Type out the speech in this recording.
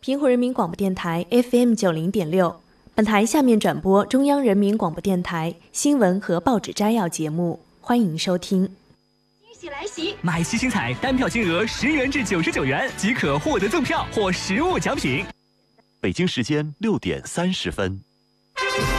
平湖人民广播电台 FM 90.6，本台下面转播中央人民广播电台新闻和报纸摘要节目，欢迎收听。 惊喜来袭！ 买七星彩单票金额10元至99元即可获得赠票或实物奖品。 北京时间6点30分。